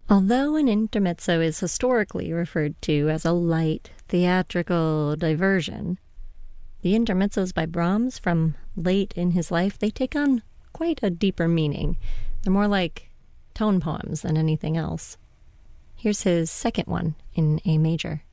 Although an intermezzo is historically referred to as a light, theatrical diversion, the intermezzos by Brahms from late in his life, they take on quite a deeper meaning. They're more like tone poems than anything else. Here's his second one in A major.